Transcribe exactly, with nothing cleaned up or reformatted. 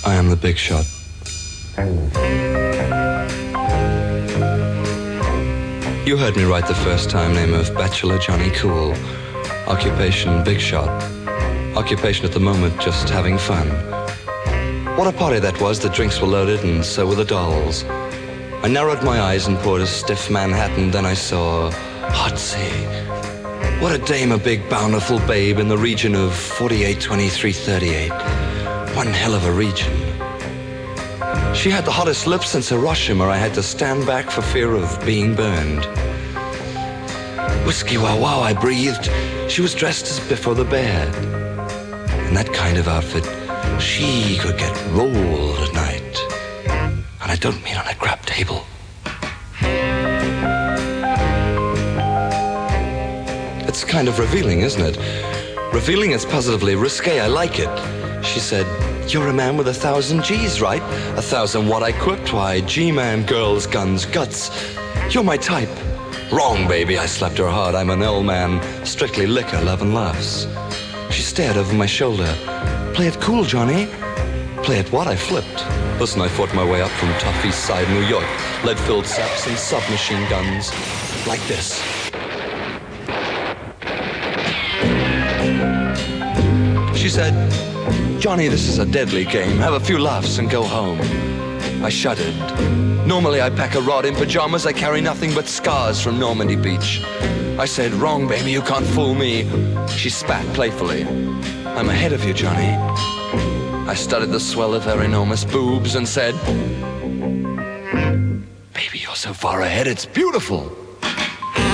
I am the big shot. You heard me right the first time, name of Bachelor Johnny Cool. Occupation, big shot. Occupation at the moment, just having fun. What a party that was, the drinks were loaded and so were the dolls. I narrowed my eyes and poured a stiff Manhattan, then I saw Hotsy. What a dame, a big bountiful babe in the region of forty-eight, twenty-three, thirty-eight. One hell of a region. She had the hottest lips since Hiroshima. I had to stand back for fear of being burned. Whiskey wow wow, I breathed. She was dressed as Biff or the Bear. In that kind of outfit, she could get rolled at night. And I don't mean on a crap table. It's kind of revealing, isn't it? Revealing is positively risque. I like it. She said, "You're a man with a thousand G's, right? A thousand what I quipped? Why, G-man, girls, guns, guts. You're my type." Wrong, baby. I slapped her hard. I'm an L-man. Strictly liquor, love and laughs. She stared over my shoulder. "Play it cool, Johnny." Play it what? I flipped. Listen, I fought my way up from tough East Side New York. Lead-filled saps and submachine guns. Like this. She said, "Johnny, this is a deadly game. Have a few laughs and go home." I shuddered. Normally I pack a rod in pajamas. I carry nothing but scars from Normandy Beach. I said, "Wrong, baby, you can't fool me." She spat playfully. "I'm ahead of you, Johnny." I studied the swell of her enormous boobs and said, "Baby, you're so far ahead, it's beautiful."